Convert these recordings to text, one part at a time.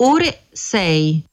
ore 6.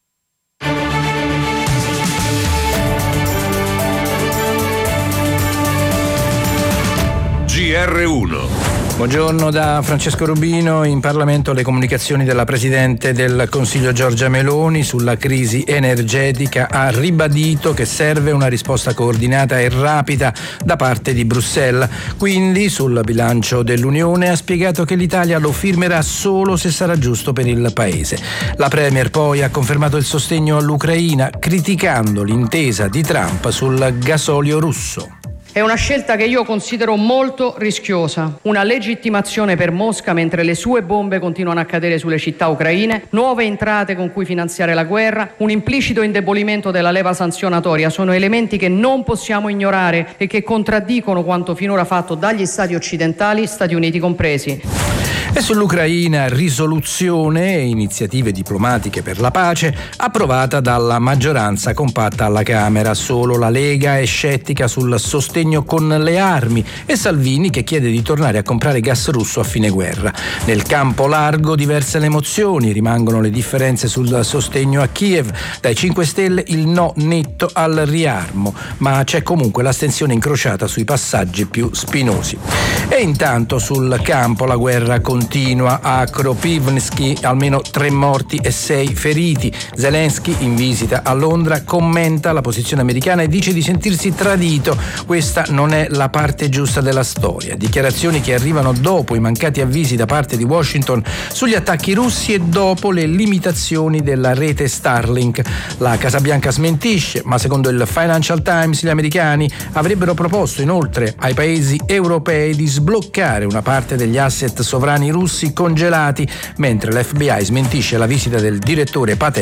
GR1. Buongiorno da Francesco Rubino. In Parlamento le comunicazioni della Presidente del Consiglio Giorgia Meloni sulla crisi energetica. Ha ribadito che serve una risposta coordinata e rapida da parte di Bruxelles. Quindi sul bilancio dell'Unione ha spiegato che l'Italia lo firmerà solo se sarà giusto per il Paese. La Premier poi ha confermato il sostegno all'Ucraina, criticando l'intesa di Trump sul gasolio russo. È una scelta che io considero molto rischiosa, una legittimazione per Mosca mentre le sue bombe continuano a cadere sulle città ucraine, nuove entrate con cui finanziare la guerra, un implicito indebolimento della leva sanzionatoria sono elementi che non possiamo ignorare e che contraddicono quanto finora fatto dagli Stati occidentali, Stati Uniti compresi. E sull'Ucraina, risoluzione e iniziative diplomatiche per la pace approvata dalla maggioranza compatta alla Camera. Solo la Lega è scettica sul sostegno con le armi e Salvini che chiede di tornare a comprare gas russo a fine guerra. Nel campo largo diverse le emozioni, rimangono le differenze sul sostegno a Kiev. Dai 5 Stelle il no netto al riarmo, ma c'è comunque l'astensione incrociata sui passaggi più spinosi. E intanto sul campo la guerra continua. A Kropyvnytskyi almeno 3 morti e 6 feriti. Zelensky, in visita a Londra, commenta la posizione americana e dice di sentirsi tradito. Questa non è la parte giusta della storia. Dichiarazioni che arrivano dopo i mancati avvisi da parte di Washington sugli attacchi russi e dopo le limitazioni della rete Starlink. La Casa Bianca smentisce, ma secondo il Financial Times gli americani avrebbero proposto inoltre ai paesi europei di sbloccare una parte degli asset sovrani russi congelati, mentre l'FBI smentisce la visita del direttore patente